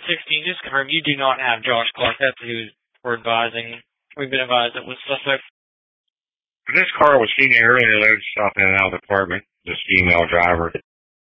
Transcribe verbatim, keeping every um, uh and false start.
sixteen, just confirm you do not have Josh Clark. That's who we're advising. We've been advised that was suspect. This car was seen earlier. They were stopping in and out of the apartment. This female driver.